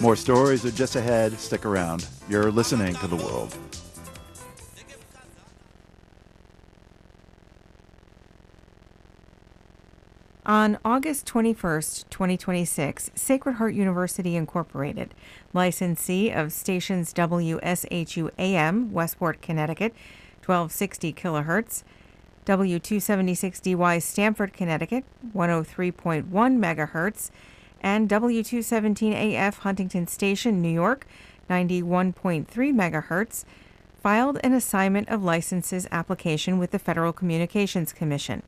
More stories are just ahead. Stick around. You're listening to The World. On August 21st, 2026, Sacred Heart University Incorporated, licensee of stations WSHU AM, Westport, Connecticut, 1260 kilohertz, W276DY, Stamford, Connecticut, 103.1 megahertz, and W217AF, Huntington Station, New York, 91.3 megahertz, filed an assignment of licenses application with the Federal Communications Commission.